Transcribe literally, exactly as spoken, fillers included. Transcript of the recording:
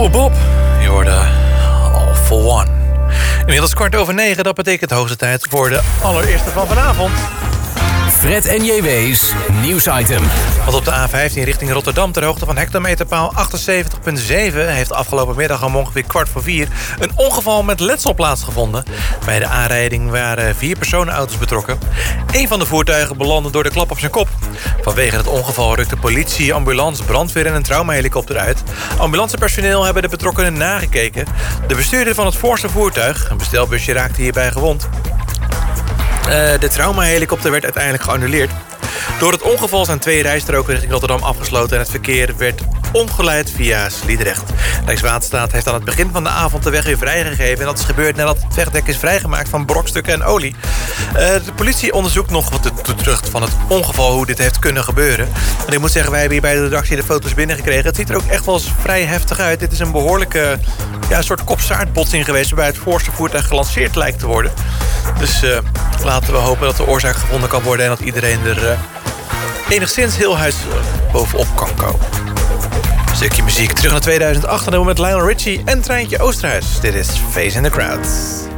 Douwe Bob, je hoorde All for One. Inmiddels kwart over negen, dat betekent de hoogste tijd voor de allereerste van vanavond. Fred en J W's nieuwsitem. Want op de A vijftien richting Rotterdam ter hoogte van hectometerpaal achtenzeventig komma zeven... heeft afgelopen middag om ongeveer kwart voor vier een ongeval met letsel plaatsgevonden. Bij de aanrijding waren vier personenauto's betrokken. Eén van de voertuigen belandde door de klap op zijn kop. Vanwege het ongeval rukte politie, ambulance, brandweer en een traumahelikopter uit. Ambulancepersoneel hebben de betrokkenen nagekeken. De bestuurder van het voorste voertuig, een bestelbusje, raakte hierbij gewond. Uh, de traumahelikopter werd uiteindelijk geannuleerd. Door het ongeval zijn twee rijstroken richting Rotterdam afgesloten... en het verkeer werd omgeleid via Sliedrecht. Rijkswaterstaat heeft aan het begin van de avond de weg weer vrijgegeven... en dat is gebeurd nadat het wegdek is vrijgemaakt van brokstukken en olie. Uh, de politie onderzoekt nog wat de toedracht van het ongeval... hoe dit heeft kunnen gebeuren. En ik moet zeggen, wij hebben hier bij de redactie de foto's binnengekregen. Het ziet er ook echt wel eens vrij heftig uit. Dit is een behoorlijke ja, een soort kopstaartbotsing geweest... waarbij het voorste voertuig gelanceerd lijkt te worden. Dus uh, laten we hopen dat de oorzaak gevonden kan worden... en dat iedereen er uh, enigszins heel huis uh, bovenop kan komen. Een stukje muziek terug naar tweeduizend acht... en dan doen we met Lionel Richie en Treintje Oosterhuis. Dit is Face in the Crowd.